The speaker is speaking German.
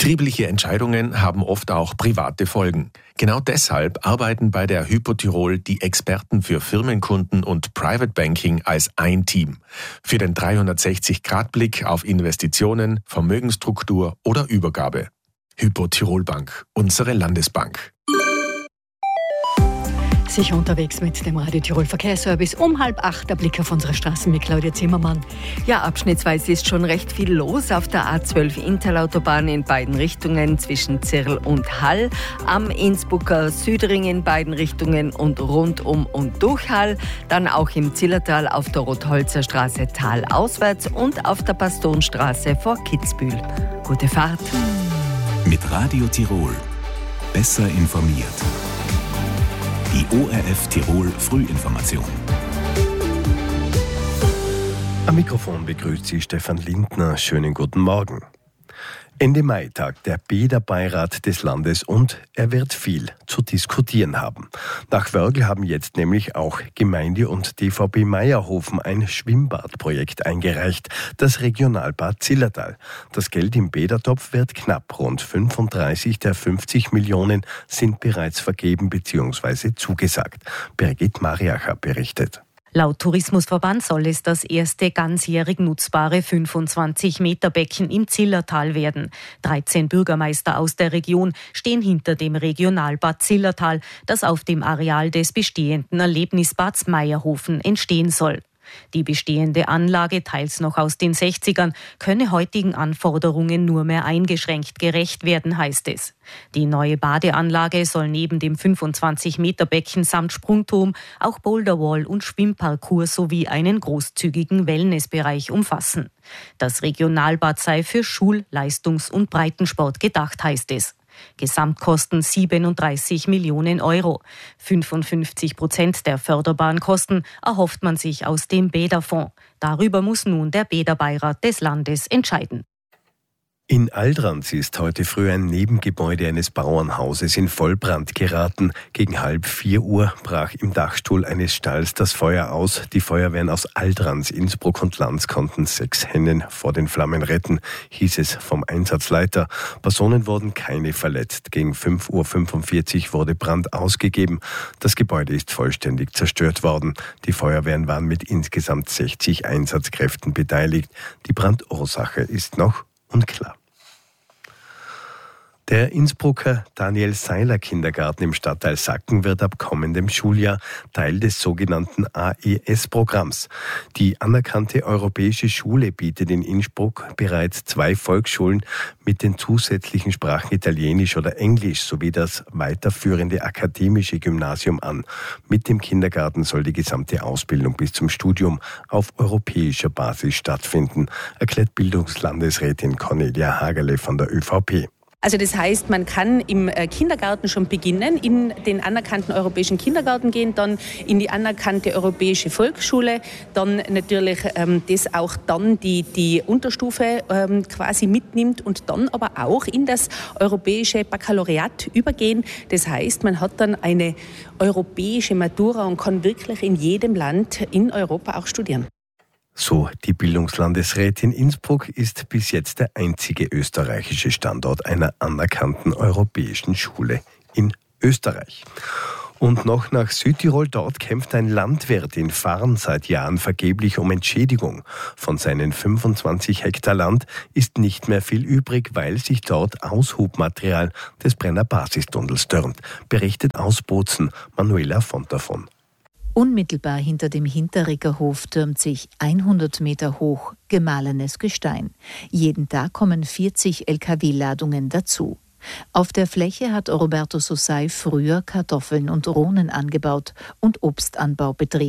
Betriebliche Entscheidungen haben oft auch private Folgen. Genau deshalb arbeiten bei der Hypo Tirol die Experten für Firmenkunden und Private Banking als ein Team. Für den 360-Grad-Blick auf Investitionen, Vermögensstruktur oder Übergabe. Hypo Tirol Bank, unsere Landesbank. Sicher unterwegs mit dem Radio Tirol Verkehrsservice. Um 7:30 der Blick auf unsere Straßen mit Claudia Zimmermann. Ja, abschnittsweise ist schon recht viel los auf der A12 Interlautobahn in beiden Richtungen zwischen Zirl und Hall, am Innsbrucker Südring in beiden Richtungen und rund um und durch Hall, dann auch im Zillertal auf der Rotholzer Straße talauswärts und auf der Pastonstraße vor Kitzbühel. Gute Fahrt. Mit Radio Tirol. Besser informiert. Die ORF Tirol Frühinformation. Am Mikrofon begrüßt Sie Stefan Lindner. Schönen guten Morgen. Ende Mai tagt der Bäderbeirat des Landes und er wird viel zu diskutieren haben. Nach Wörgl haben jetzt nämlich auch Gemeinde und DVB Meierhofen ein Schwimmbadprojekt eingereicht, das Regionalbad Zillertal. Das Geld im Bädertopf wird knapp, rund 35 der 50 Millionen sind bereits vergeben bzw. zugesagt. Birgit Mariacher berichtet. Laut Tourismusverband soll es das erste ganzjährig nutzbare 25-Meter-Becken im Zillertal werden. 13 Bürgermeister aus der Region stehen hinter dem Regionalbad Zillertal, das auf dem Areal des bestehenden Erlebnisbads Meierhofen entstehen soll. Die bestehende Anlage, teils noch aus den 60ern, könne heutigen Anforderungen nur mehr eingeschränkt gerecht werden, heißt es. Die neue Badeanlage soll neben dem 25-Meter-Becken samt Sprungturm auch Boulderwall und Schwimmparcours sowie einen großzügigen Wellnessbereich umfassen. Das Regionalbad sei für Schul-, Leistungs- und Breitensport gedacht, heißt es. Gesamtkosten 37 Millionen Euro. 55% der förderbaren Kosten erhofft man sich aus dem Bäderfonds. Darüber muss nun der Bäderbeirat des Landes entscheiden. In Aldranz ist heute früh ein Nebengebäude eines Bauernhauses in Vollbrand geraten. Gegen 3:30 brach im Dachstuhl eines Stalls das Feuer aus. Die Feuerwehren aus Aldranz, Innsbruck und Lanz konnten 6 Hennen vor den Flammen retten, hieß es vom Einsatzleiter. Personen wurden keine verletzt. Gegen 5:45 wurde Brand ausgegeben. Das Gebäude ist vollständig zerstört worden. Die Feuerwehren waren mit insgesamt 60 Einsatzkräften beteiligt. Die Brandursache ist noch unklar. Der Innsbrucker Daniel-Seiler-Kindergarten im Stadtteil Sacken wird ab kommendem Schuljahr Teil des sogenannten AES-Programms. Die anerkannte europäische Schule bietet in Innsbruck bereits 2 Volksschulen mit den zusätzlichen Sprachen Italienisch oder Englisch sowie das weiterführende akademische Gymnasium an. Mit dem Kindergarten soll die gesamte Ausbildung bis zum Studium auf europäischer Basis stattfinden, erklärt Bildungslandesrätin Cornelia Hagerle von der ÖVP. Also das heißt, man kann im Kindergarten schon beginnen, in den anerkannten europäischen Kindergarten gehen, dann in die anerkannte europäische Volksschule, dann natürlich das auch dann die Unterstufe quasi mitnimmt und dann aber auch in das europäische Baccalaureat übergehen. Das heißt, man hat dann eine europäische Matura und kann wirklich in jedem Land in Europa auch studieren. So, die Bildungslandesrätin Innsbruck ist bis jetzt der einzige österreichische Standort einer anerkannten europäischen Schule in Österreich. Und noch nach Südtirol, dort kämpft ein Landwirt in Farn seit Jahren vergeblich um Entschädigung. Von seinen 25 Hektar Land ist nicht mehr viel übrig, weil sich dort Aushubmaterial des Brenner Basistunnels türmt, berichtet aus Bozen Manuela von davon. Unmittelbar hinter dem Hinterrickerhof türmt sich 100 Meter hoch gemahlenes Gestein. Jeden Tag kommen 40 LKW-Ladungen dazu. Auf der Fläche hat Roberto Susay früher Kartoffeln und Rohnen angebaut und Obstanbau betrieben.